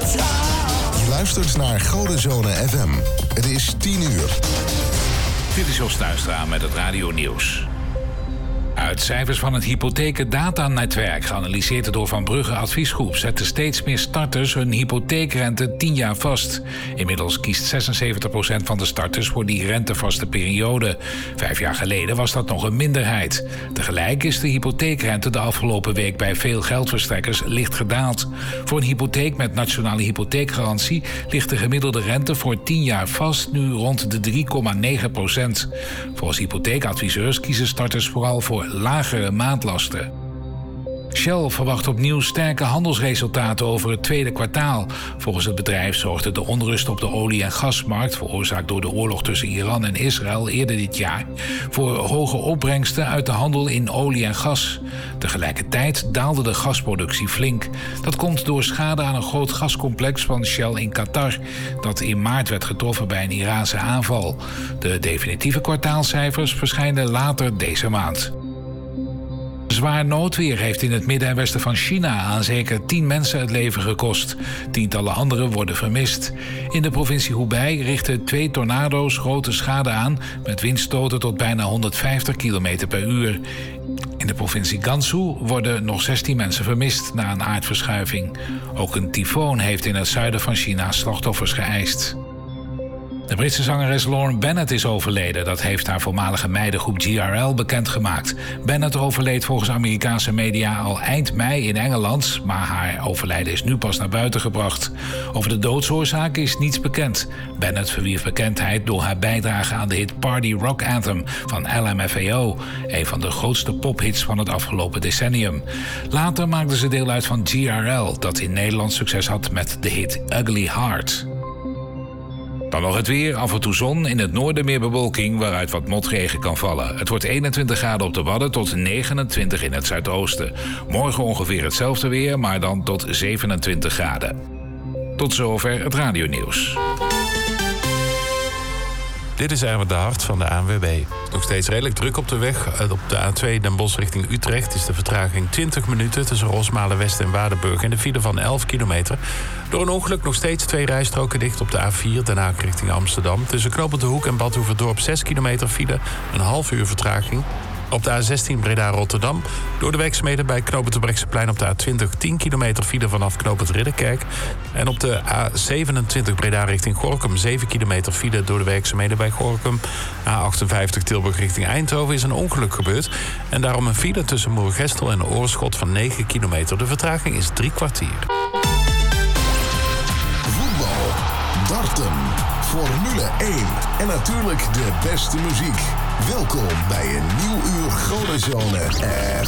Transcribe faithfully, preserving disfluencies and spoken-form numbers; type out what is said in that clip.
Je luistert naar Godenzone F M. Het is tien uur. Dit is Jos Tuistra met het Radio Nieuws. Uit cijfers van het hypotheekdatanetwerk, geanalyseerd door Van Brugge Adviesgroep, zetten steeds meer starters hun hypotheekrente tien jaar vast. Inmiddels kiest zesenzeventig procent van de starters voor die rentevaste periode. Vijf jaar geleden was dat nog een minderheid. Tegelijk is de hypotheekrente de afgelopen week bij veel geldverstrekkers licht gedaald. Voor een hypotheek met nationale hypotheekgarantie ligt de gemiddelde rente voor tien jaar vast nu rond de drie komma negen procent. Volgens hypotheekadviseurs kiezen starters vooral voor lagere maandlasten. Shell verwacht opnieuw sterke handelsresultaten over het tweede kwartaal. Volgens het bedrijf zorgde de onrust op de olie- en gasmarkt, veroorzaakt door de oorlog tussen Iran en Israël eerder dit jaar, voor hoge opbrengsten uit de handel in olie en gas. Tegelijkertijd daalde de gasproductie flink. Dat komt door schade aan een groot gascomplex van Shell in Qatar, dat in maart werd getroffen bij een Iraanse aanval. De definitieve kwartaalcijfers verschijnen later deze maand. Zwaar noodweer heeft in het midden en westen van China aan zeker tien mensen het leven gekost. Tientallen anderen worden vermist. In de provincie Hubei richten twee tornado's grote schade aan, met windstoten tot bijna honderdvijftig kilometer per uur. In de provincie Gansu worden nog zestien mensen vermist na een aardverschuiving. Ook een tyfoon heeft in het zuiden van China slachtoffers geëist. De Britse zangeres Lauren Bennett is overleden. Dat heeft haar voormalige meidengroep G R L bekendgemaakt. Bennett overleed volgens Amerikaanse media al eind mei in Engeland, maar haar overlijden is nu pas naar buiten gebracht. Over de doodsoorzaak is niets bekend. Bennett verwierf bekendheid door haar bijdrage aan de hit Party Rock Anthem van L M F A O, een van de grootste pophits van het afgelopen decennium. Later maakte ze deel uit van G R L, dat in Nederland succes had met de hit Ugly Heart. Dan nog het weer, af en toe zon, in het noorden meer bewolking waaruit wat motregen kan vallen. Het wordt eenentwintig graden op de Wadden tot negenentwintig in het zuidoosten. Morgen ongeveer hetzelfde weer, maar dan tot zevenentwintig graden. Tot zover het radionieuws. Dit is Erwin de Hart van de A N W B. Nog steeds redelijk druk op de weg. Op de A twee Den Bosch richting Utrecht is de vertraging twintig minuten... tussen Rosmalen West en Waardenburg en de file van elf kilometer. Door een ongeluk nog steeds twee rijstroken dicht op de A vier Den Haag richting Amsterdam. Tussen Knoopend de Hoek en Bad Hoeverdorp zes kilometer file, een half uur vertraging. Op de A zestien Breda-Rotterdam. Door de werkzaamheden bij Knoopend de Brechtseplein op de A twintig tien kilometer file vanaf Knoopend Ridderkerk. En op de A zevenentwintig Breda richting Gorinchem zeven kilometer file door de werkzaamheden bij Gorinchem. A achtenvijftig Tilburg richting Eindhoven is een ongeluk gebeurd. En daarom een file tussen Moergestel en Oorschot van negen kilometer. De vertraging is drie kwartier. Voetbal, darten, Formule één en natuurlijk de beste muziek. Welkom bij een nieuw uur Godenzone F